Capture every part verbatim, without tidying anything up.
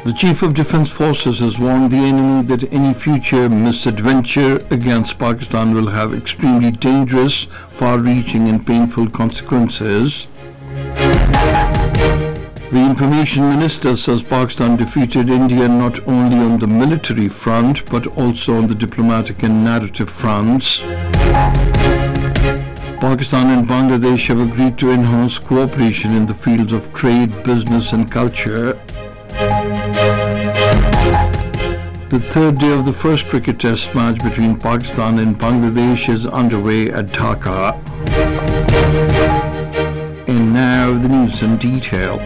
The Chief of Defence Forces has warned the enemy that any future misadventure against Pakistan will have extremely dangerous, far-reaching and painful consequences. The Information Minister says Pakistan defeated India not only on the military front but also on the diplomatic and narrative fronts. Pakistan and Bangladesh have agreed to enhance cooperation in the fields of trade, business and culture. The third day of the first cricket test match between Pakistan and Bangladesh is underway at Dhaka. And now the news in detail.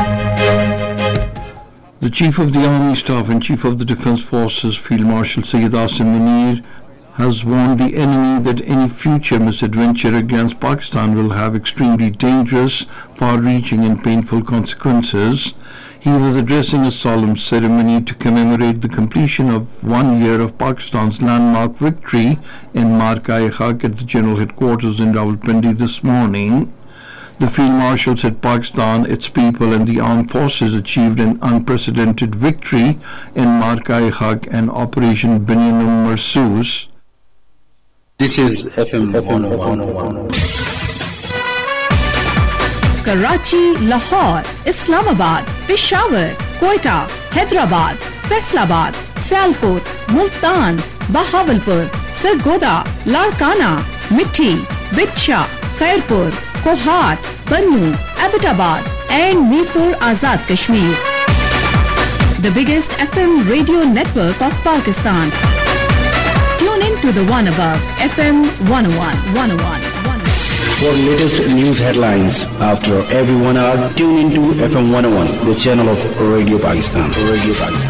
The Chief of the Army Staff and Chief of the Defence Forces, Field Marshal Syed Asim Munir, has warned the enemy that any future misadventure against Pakistan will have extremely dangerous, far-reaching and painful consequences. He was addressing a solemn ceremony to commemorate the completion of one year of Pakistan's landmark victory in Marka-e-Haq at the General Headquarters in Rawalpindi this morning. The Field Marshal said Pakistan, its people and the armed forces achieved an unprecedented victory in Marka-e-Haq and Operation Binyan Marsus. This is F M one oh one. Karachi, Lahore, Islamabad, Peshawar, Quetta, Hyderabad, Faisalabad, Sialkot, Multan, Bahawalpur, Sargodha, Larkana, Mithi, Bichha, Khairpur, Kohat, Bannu, Abbottabad and Mirpur Azad Kashmir. The biggest F M radio network of Pakistan. Tune in to the one above F M one oh one, one oh one. For latest news headlines after every one hour, tune into F M one oh one, the channel of Radio Pakistan. Radio Pakistan.